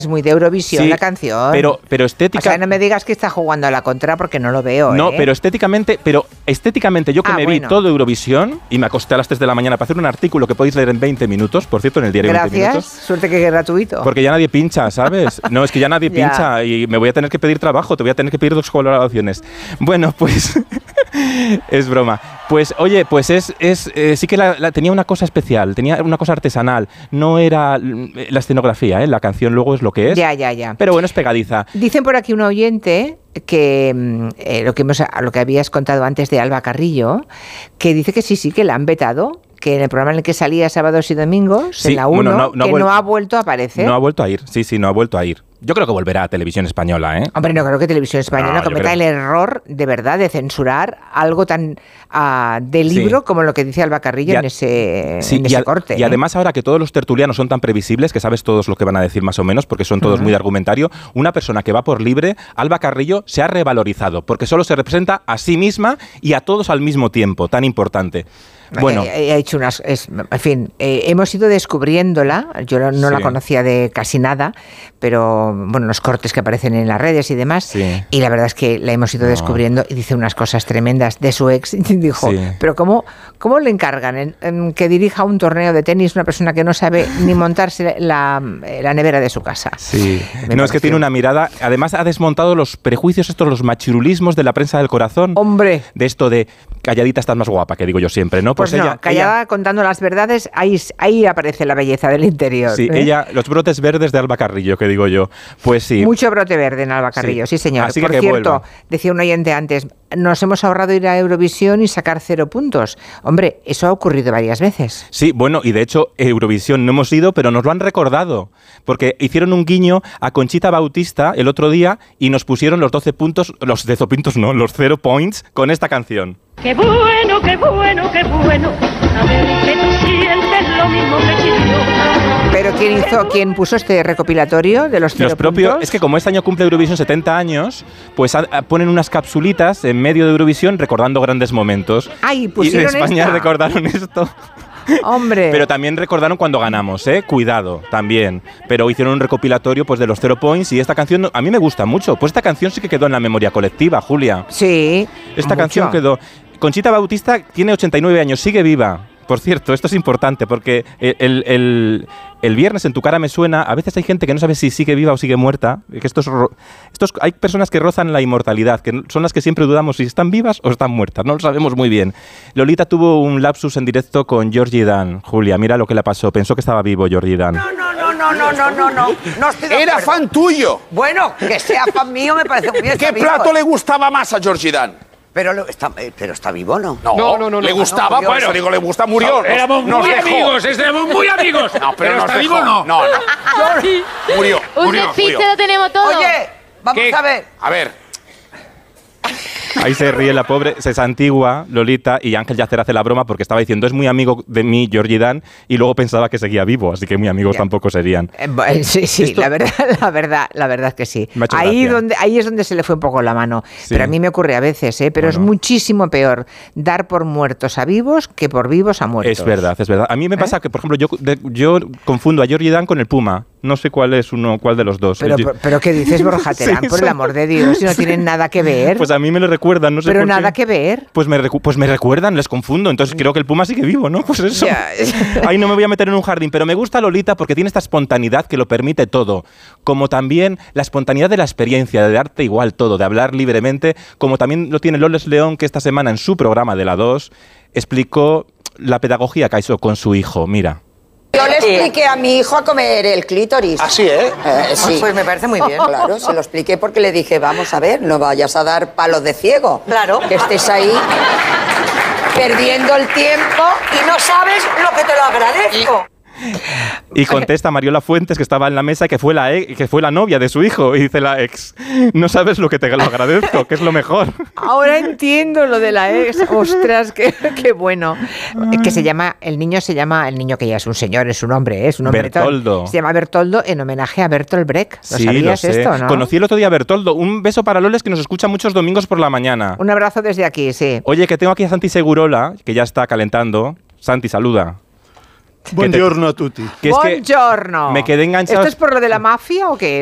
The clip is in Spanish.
Es muy de Eurovisión, sí, la canción. Pero estética... O sea, no me digas que está jugando a la contra porque no lo veo, No, pero estéticamente yo que me vi todo Eurovisión y me acosté a las 3 de la mañana para hacer un artículo que podéis leer en 20 minutos, por cierto, en el diario. Gracias. 20 minutos. Suerte que es gratuito. Porque ya nadie pincha, ¿sabes? No, es que ya nadie pincha y me voy a tener que pedir trabajo, te voy a tener que pedir 2 colaboraciones. Bueno, pues es broma. Pues oye, pues sí que tenía una cosa especial, tenía una cosa artesanal. No era la escenografía, la canción luego es lo que es. Ya. Pero bueno, es pegadiza. Dicen por aquí un oyente que lo que habías contado antes de Alba Carrillo, que dice que sí, que la han vetado, que en el programa en el que salía sábados y domingos, sí, en la 1, no ha vuelto a aparecer. No ha vuelto a ir, sí, no ha vuelto a ir. Yo creo que volverá a Televisión Española, ¿eh? Hombre, no creo que Televisión Española cometa el error, de verdad, de censurar algo tan de libro como lo que dice Alba Carrillo en ese corte. Y además, ahora que todos los tertulianos son tan previsibles, que sabes todos lo que van a decir más o menos, porque son todos muy de argumentario, una persona que va por libre, Alba Carrillo, se ha revalorizado, porque solo se representa a sí misma y a todos al mismo tiempo, tan importante. Bueno, ha hecho en fin, hemos ido descubriéndola. Yo no la conocía de casi nada, pero bueno, los cortes que aparecen en las redes y demás, y la verdad es que la hemos ido descubriendo y dice unas cosas tremendas de su ex. Y dijo, pero ¿cómo le encargan en que dirija un torneo de tenis una persona que no sabe ni montarse la nevera de su casa? Sí, es que tiene una mirada, además ha desmontado los prejuicios los machirulismos de la prensa del corazón. ¡Hombre! De esto de calladita estás más guapa, que digo yo siempre, ¿no? Pues no, callada contando las verdades, ahí aparece la belleza del interior. Sí, los brotes verdes de Alba Carrillo, que digo yo. Pues sí. Mucho brote verde en Alba Carrillo, sí señor. Así Por cierto, decía un oyente antes, nos hemos ahorrado ir a Eurovisión y sacar 0 puntos. Hombre, eso ha ocurrido varias veces. Sí, bueno, y de hecho, Eurovisión no hemos ido, pero nos lo han recordado, porque hicieron un guiño a Conchita Bautista el otro día y nos pusieron los 12 puntos, los 0 points con esta canción. Qué bueno, qué bueno, qué bueno, saber que tú sientes lo mismo que yo. Pero ¿quién puso este recopilatorio de los 0 puntos? Es que como este año cumple Eurovisión 70 años, pues ponen unas capsulitas en medio de Eurovisión recordando grandes momentos. ¡Ay, pusieron y en España recordaron esto. Hombre. Pero también recordaron cuando ganamos, cuidado, también. Pero hicieron un recopilatorio pues de los 0 points y esta canción a mí me gusta mucho. Pues esta canción sí que quedó en la memoria colectiva, Julia. Sí. Esta canción quedó. Conchita Bautista tiene 89 años, sigue viva. Por cierto, esto es importante porque el viernes en Tu cara me suena, a veces hay gente que no sabe si sigue viva o sigue muerta. Que hay personas que rozan la inmortalidad, que son las que siempre dudamos si están vivas o están muertas. No lo sabemos muy bien. Lolita tuvo un lapsus en directo con Georgie Dan. Julia, mira lo que le pasó. Pensó que estaba vivo Georgie Dan. No estoy de Era fan tuyo. Bueno, que sea fan mío me parece muy bien. ¿Qué plato le gustaba más a Georgie Dan? Pero está vivo, ¿no? No. Le gustaba, bueno, digo, le gusta, murió. Éramos muy amigos, éramos muy amigos. No, pero está vivo, no. No. Murió. Un despiste lo tenemos todo. Oye, vamos a ver. A ver. Ahí se ríe la pobre, se santigua Lolita y Ángel Yacer hace la broma porque estaba diciendo es muy amigo de mí, Georgie Dan, y luego pensaba que seguía vivo, así que muy amigos tampoco serían. Sí, esto, la verdad es que sí. Ahí es donde se le fue un poco la mano. Sí. Pero a mí me ocurre a veces, pero es muchísimo peor dar por muertos a vivos que por vivos a muertos. Es verdad. A mí me pasa que, por ejemplo, yo confundo a Georgie Dan con el Puma. No sé cuál de los dos. Pero ¿qué dices, Borja Terán? Por el amor de Dios, si no tienen nada que ver. Pues a mí me lo recuerdan, no sé pero por nada qué. Que ver. Pues me recuerdan, les confundo. Entonces creo que el Puma sigue vivo, ¿no? Pues eso. Ahí no me voy a meter en un jardín. Pero me gusta Lolita porque tiene esta espontaneidad que lo permite todo. Como también la espontaneidad de la experiencia, de darte igual todo, de hablar libremente. Como también lo tiene Loles León, que esta semana en su programa de la 2 explicó la pedagogía que hizo con su hijo. Mira. Yo le expliqué a mi hijo a comer el clítoris. ¿Así, sí. Pues me parece muy bien. Claro, se lo expliqué porque le dije, vamos a ver, no vayas a dar palos de ciego. Claro. Que estés ahí perdiendo el tiempo y no sabes lo que te lo agradezco. Y contesta Mariola Fuentes, que estaba en la mesa, que fue la novia de su hijo. Y dice la ex, no sabes lo que te lo agradezco, que es lo mejor. Ahora entiendo lo de la ex. Ostras, qué bueno. El niño que ya es un señor, es un hombre, es un hombre. Bertoldo. Se llama Bertoldo en homenaje a Bertolt Brecht. ¿Lo sabías esto, no? Conocí el otro día a Bertoldo. Un beso para Loles, que nos escucha muchos domingos por la mañana. Un abrazo desde aquí, sí. Oye, que tengo aquí a Santi Segurola, que ya está calentando. Santi, saluda. Buongiorno a tutti. Que es que Buongiorno. me quedé enganchado. ¿Esto es por lo de la mafia o qué?